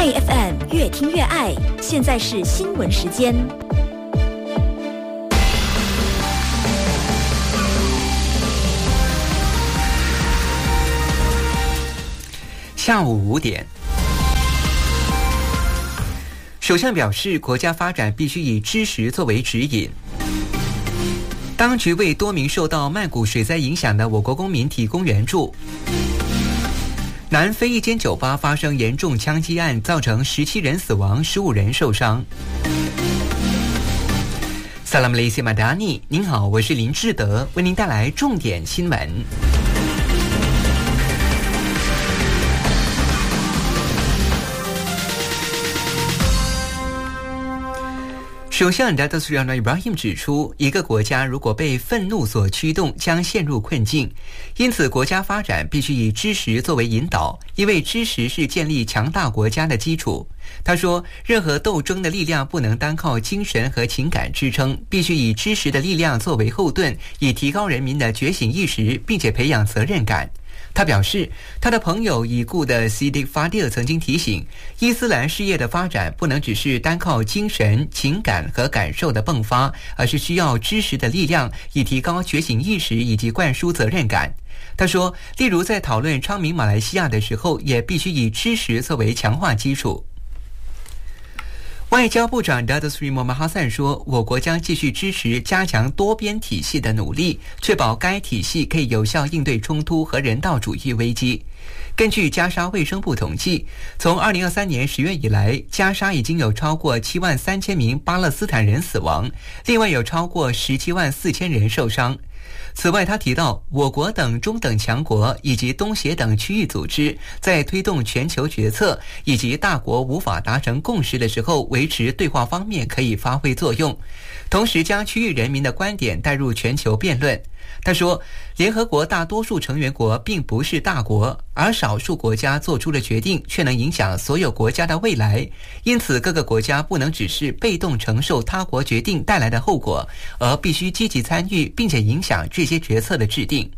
FM 越听越爱，现在是新闻时间。 下午5点，首相表示，国家发展必须以知识作为指引。当局为多名受到曼谷水灾影响的我国公民提供援助。南非一间酒吧发生严重枪击案，造成17人死亡，15人受伤。萨拉姆雷西马达尼，您好，我是林志德，为您带来重点新闻。首相 Datuk Seri Anwar Ibrahim 指出，一个国家如果被愤怒所驱动，将陷入困境。因此，国家发展必须以知识作为引导，因为知识是建立强大国家的基础。他说，任何斗争的力量不能单靠精神和情感支撑，必须以知识的力量作为后盾，以提高人民的觉醒意识，并且培养责任感。他表示，他的朋友已故的 Siddiq Fadil 曾经提醒，伊斯兰事业的发展不能只是单靠精神、情感和感受的迸发，而是需要知识的力量，以提高觉醒意识以及灌输责任感。他说，例如在讨论昌明马来西亚的时候，也必须以知识作为强化基础。外交部长 Datuk Seri Mohamad Hassan 说，我国将继续支持加强多边体系的努力，确保该体系可以有效应对冲突和人道主义危机。根据加沙卫生部统计，从2023年10月以来，加沙已经有超过73000名巴勒斯坦人死亡，另外有超过174000人受伤。此外，他提到，我国等中等强国以及东协等区域组织在推动全球决策以及大国无法达成共识的时候，维持对话方面可以发挥作用，同时将区域人民的观点带入全球辩论。他说，联合国大多数成员国并不是大国，而少数国家做出的决定却能影响所有国家的未来，因此各个国家不能只是被动承受他国决定带来的后果，而必须积极参与并且影响这些决策的制定。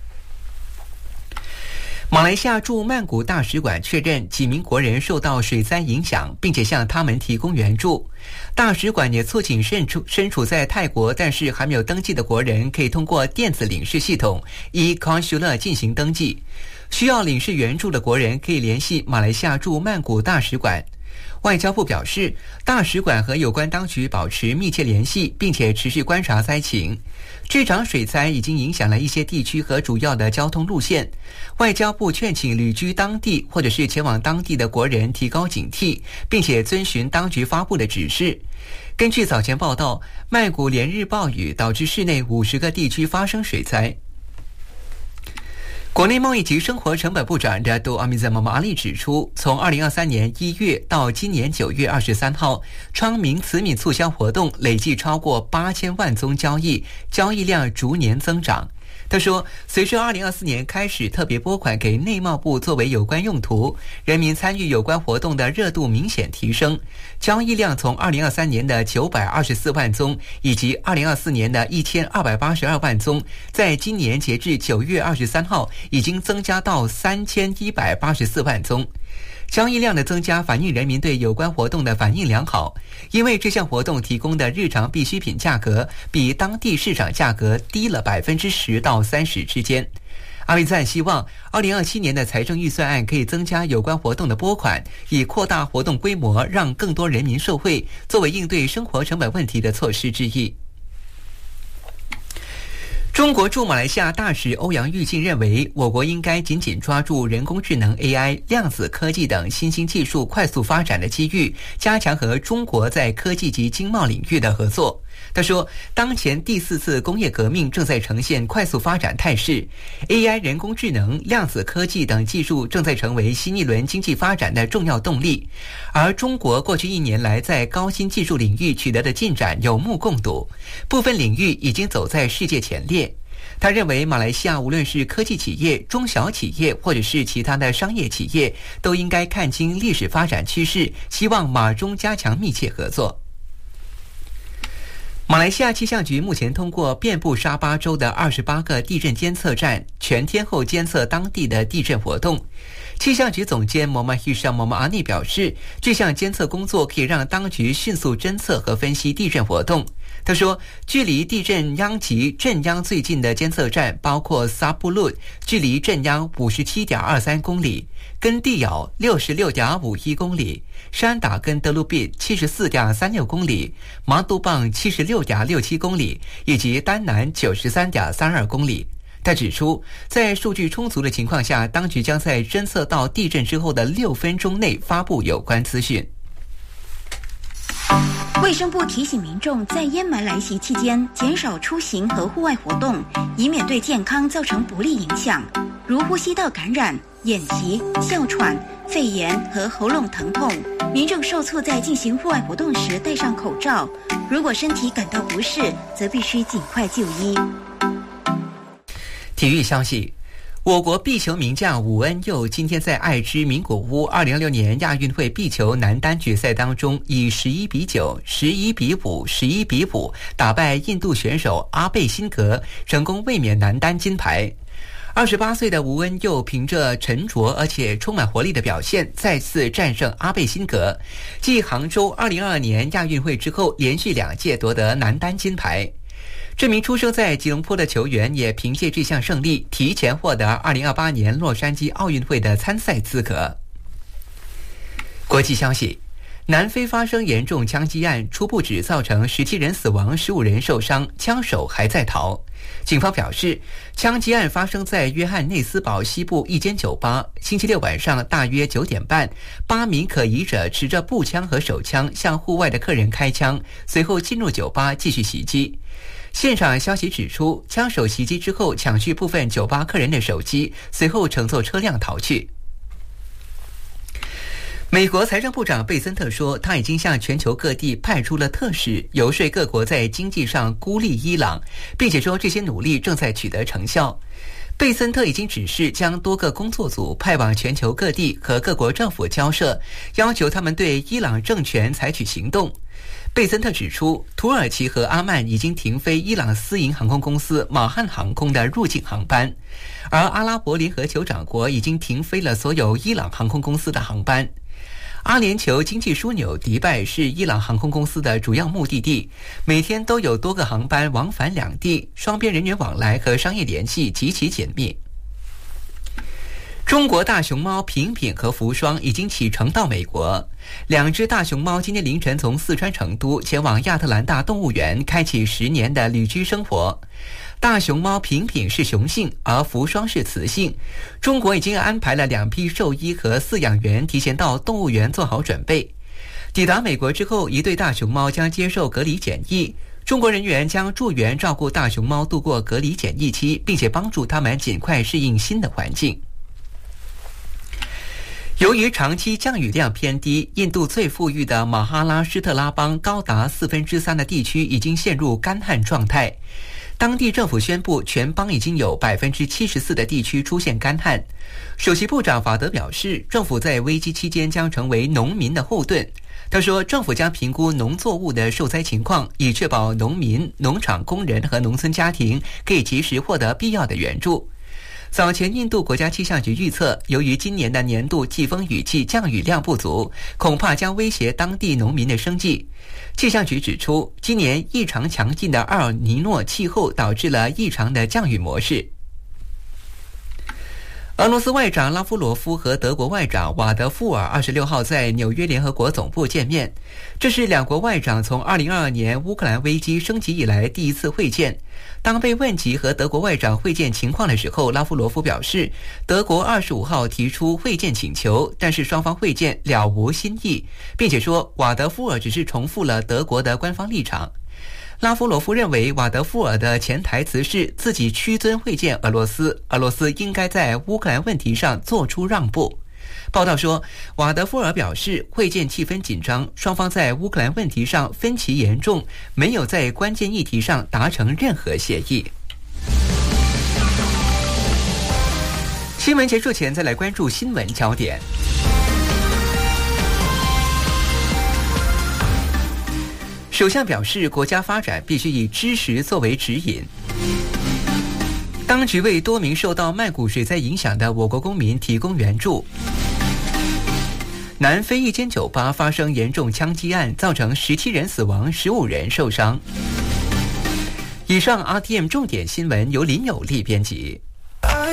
马来西亚驻曼谷大使馆确认几名国人受到水灾影响，并且向他们提供援助。大使馆也促请身处在泰国但是还没有登记的国人，可以通过电子领事系统 e-Consular 进行登记。需要领事援助的国人可以联系马来西亚驻曼谷大使馆。外交部表示，大使馆和有关当局保持密切联系，并且持续观察灾情。这场水灾已经影响了一些地区和主要的交通路线。外交部劝请旅居当地或者是前往当地的国人提高警惕，并且遵循当局发布的指示。根据早前报道，曼谷连日暴雨导致市内50个地区发生水灾。国内贸易及生活成本部长 Datuk Amizan Mohamad Ali 指出，从2023年1月到今年9月23号，昌明慈悯促销活动累计超过8000万宗交易，交易量逐年增长。他说，随着2024年开始特别拨款给内贸部作为有关用途，人民参与有关活动的热度明显提升，交易量从2023年的924万宗以及2024年的1282万宗，在今年截至9月23号已经增加到3184万宗。交易量的增加反映人民对有关活动的反应良好，因为这项活动提供的日常必需品价格比当地市场价格低了10%到30%之间。阿维赞希望2027年的财政预算案可以增加有关活动的拨款，以扩大活动规模，让更多人民受惠，作为应对生活成本问题的措施之一。中国驻马来西亚大使欧阳玉靖认为，我国应该紧紧抓住人工智能 AI、量子科技等新兴技术快速发展的机遇，加强和中国在科技及经贸领域的合作。他说，当前第4次工业革命正在呈现快速发展态势， AI、人工智能、量子科技等技术正在成为新一轮经济发展的重要动力，而中国过去1年来在高新技术领域取得的进展有目共睹，部分领域已经走在世界前列。他认为，马来西亚无论是科技企业、中小企业或者是其他的商业企业，都应该看清历史发展趋势，希望马中加强密切合作。马来西亚气象局目前通过遍布沙巴州的28个地震监测站，全天候监测当地的地震活动。 气象局总监莫曼希尚莫曼阿尼表示，这项监测工作可以让当局迅速侦测和分析地震活动。他说，距离地震央及震央最近的监测站包括萨布鲁，距离震央57.23公里，跟蒂咬66.51公里，山达跟德鲁宾74.36公里，麻杜棒76.67公里，以及丹南93.32公里。他指出，在数据充足的情况下，当局将在侦测到地震之后的6分钟内发布有关资讯。 卫生部提醒民众在烟霾来袭期间减少出行和户外活动，以免对健康造成不利影响，如呼吸道感染、眼疾、哮喘、肺炎和喉咙疼痛。民众受促在进行户外活动时戴上口罩，如果身体感到不适，则必须尽快就医。 体育消息，我国壁球名将武恩佑今天在爱知名古屋2026年亚运会壁球男单决赛当中，以11-9、11-5、11-5打败印度选手阿贝辛格，成功卫冕男单金牌。28岁的吴恩佑凭着沉着而且充满活力的表现，再次战胜阿贝辛格，继杭州2022年亚运会之后，连续2届夺得男单金牌。这名出生在吉隆坡的球员也凭借这项胜利，提前获得2028年洛杉矶奥运会的参赛资格。国际消息，南非发生严重枪击案，初步指造成17人死亡，15人受伤，枪手还在逃。警方表示，枪击案发生在约翰内斯堡西部一间酒吧，星期六晚上大约9点半，8名可疑者持着步枪和手枪向户外的客人开枪，随后进入酒吧继续袭击。现场消息指出，枪手袭击之后抢去部分酒吧客人的手机，随后乘坐车辆逃去。美国财政部长贝森特说，他已经向全球各地派出了特使，游说各国在经济上孤立伊朗，并且说这些努力正在取得成效。贝森特已经指示将多个工作组派往全球各地和各国政府交涉，要求他们对伊朗政权采取行动。贝森特指出，土耳其和阿曼已经停飞伊朗私营航空公司马汉航空的入境航班，而阿拉伯联合酋长国已经停飞了所有伊朗航空公司的航班。阿联酋经济枢纽迪拜是伊朗航空公司的主要目的地，每天都有多个航班往返两地，双边人员往来和商业联系极其紧密。中国大熊猫平平和福双已经启程到美国，2只大熊猫今天凌晨从四川成都前往亚特兰大动物园，开启10年的旅居生活。大熊猫平平是雄性，而福双是雌性。中国已经安排了2批兽医和饲养员提前到动物园做好准备。抵达美国之后，一对大熊猫将接受隔离检疫。中国人员将助援照顾大熊猫度过隔离检疫期，并且帮助它们尽快适应新的环境。由于长期降雨量偏低，印度最富裕的马哈拉施特拉邦高达3%的地区已经陷入干旱状态。当地政府宣布，全邦已经有74%的地区出现干旱。首席部长法德表示，政府在危机期间将成为农民的后盾。他说，政府将评估农作物的受灾情况，以确保农民、农场工人和农村家庭可以及时获得必要的援助。早前印度国家气象局预测，由于今年的年度季风雨季降雨量不足，恐怕将威胁当地农民的生计。气象局指出，今年异常强劲的阿尔尼诺气候导致了异常的降雨模式。俄罗斯外长拉夫罗夫和德国外长瓦德富尔26号在纽约联合国总部见面，这是两国外长从2022年乌克兰危机升级以来第一次会见。当被问及和德国外长会见情况的时候，拉夫罗夫表示，德国25号提出会见请求，但是双方会见了无新意，并且说瓦德富尔只是重复了德国的官方立场。拉夫罗夫认为瓦德富尔的潜台词是自己屈尊会见俄罗斯，俄罗斯应该在乌克兰问题上做出让步。报道说，瓦德富尔表示会见气氛紧张，双方在乌克兰问题上分歧严重，没有在关键议题上达成任何协议。新闻结束前，再来关注新闻焦点。首相表示，国家发展必须以知识作为指引。 当局为多名受到麦谷水灾影响的我国公民提供援助。南非一间酒吧发生严重枪击案，造成17人死亡，15人受伤。以上 RTM 重点新闻由林有利编辑。